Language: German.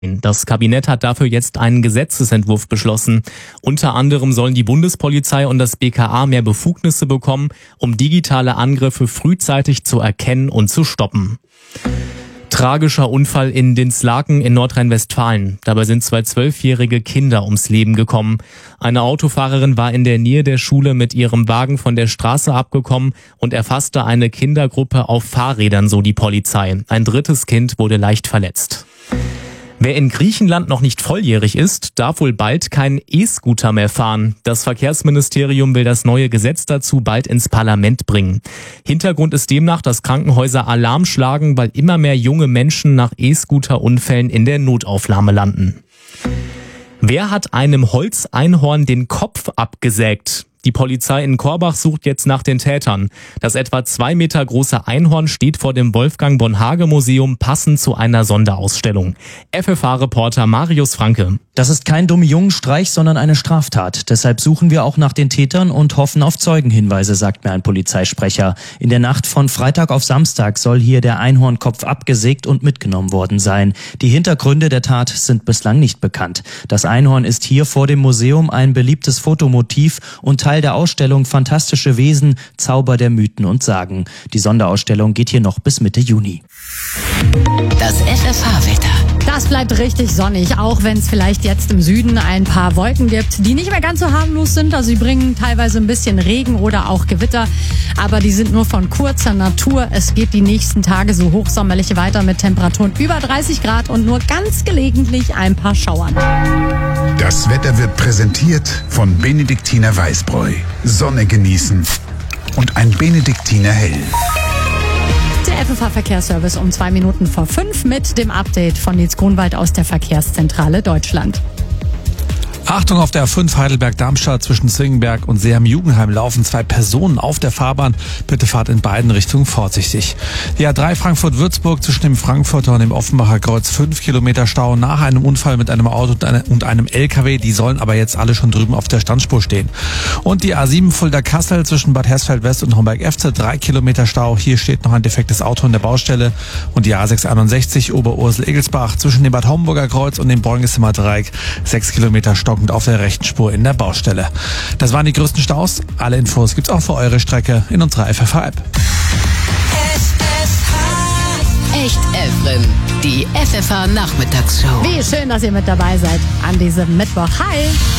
Das Kabinett hat dafür jetzt einen Gesetzesentwurf beschlossen. Unter anderem sollen die Bundespolizei und das BKA mehr Befugnisse bekommen, um digitale Angriffe frühzeitig zu erkennen und zu stoppen. Tragischer Unfall in Dinslaken in Nordrhein-Westfalen. Dabei sind 2 12-jährige Kinder ums Leben gekommen. Eine Autofahrerin war in der Nähe der Schule mit ihrem Wagen von der Straße abgekommen und erfasste eine Kindergruppe auf Fahrrädern, so die Polizei. Ein drittes Kind wurde leicht verletzt. Wer in Griechenland noch nicht volljährig ist, darf wohl bald keinen E-Scooter mehr fahren. Das Verkehrsministerium will das neue Gesetz dazu bald ins Parlament bringen. Hintergrund ist demnach, dass Krankenhäuser Alarm schlagen, weil immer mehr junge Menschen nach E-Scooter-Unfällen in der Notaufnahme landen. Wer hat einem Holzeinhorn den Kopf abgesägt? Die Polizei in Korbach sucht jetzt nach den Tätern. Das etwa 2 Meter große Einhorn steht vor dem Wolfgang-Bonhage-Museum passend zu einer Sonderausstellung. FFH-Reporter Marius Franke. Das ist kein Dumme-Jungen-Streich, sondern eine Straftat. Deshalb suchen wir auch nach den Tätern und hoffen auf Zeugenhinweise, sagt mir ein Polizeisprecher. In der Nacht von Freitag auf Samstag soll hier der Einhornkopf abgesägt und mitgenommen worden sein. Die Hintergründe der Tat sind bislang nicht bekannt. Das Einhorn ist hier vor dem Museum ein beliebtes Fotomotiv und Teil der Ausstellung Fantastische Wesen, Zauber der Mythen und Sagen. Die Sonderausstellung geht hier noch bis Mitte Juni. Das FFH-Wetter. Das bleibt richtig sonnig, auch wenn es vielleicht jetzt im Süden ein paar Wolken gibt, die nicht mehr ganz so harmlos sind. Also sie bringen teilweise ein bisschen Regen oder auch Gewitter, aber die sind nur von kurzer Natur. Es geht die nächsten Tage so hochsommerlich weiter mit Temperaturen über 30 Grad und nur ganz gelegentlich ein paar Schauern. Das Wetter wird präsentiert von Benediktiner Weißbräu. Sonne genießen und ein Benediktiner Hell. Der FFH-Verkehrsservice um 2 Minuten vor 5 mit dem Update von Nils Grunwald aus der Verkehrszentrale Deutschland. Achtung, auf der A5 Heidelberg-Darmstadt zwischen Zwingenberg und Seeheim-Jugendheim laufen 2 Personen auf der Fahrbahn. Bitte fahrt in beiden Richtungen vorsichtig. Die A3 Frankfurt-Würzburg zwischen dem Frankfurter und dem Offenbacher Kreuz 5 Kilometer Stau nach einem Unfall mit einem Auto und einem LKW. Die sollen aber jetzt alle schon drüben auf der Standspur stehen. Und die A7 Fulda-Kassel zwischen Bad Hersfeld-West und Homberg-Efze 3 Kilometer Stau. Hier steht noch ein defektes Auto in der Baustelle. Und die A661 Oberursel-Egelsbach zwischen dem Bad Homburger Kreuz und dem Bräungesimmer Dreieck 6 Kilometer stockend auf der rechten Spur in der Baustelle. Das waren die größten Staus. Alle Infos gibt's auch für eure Strecke in unserer FFH-App. Echt Efren, die FFH-Nachmittagsshow. Wie schön, dass ihr mit dabei seid an diesem Mittwoch. Hi!